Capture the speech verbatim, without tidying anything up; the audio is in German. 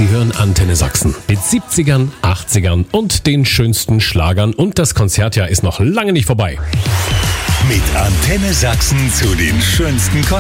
Sie hören Antenne Sachsen mit siebzigern, achtzigern und den schönsten Schlagern. Und das Konzertjahr ist noch lange nicht vorbei. Mit Antenne Sachsen zu den schönsten Konzerten.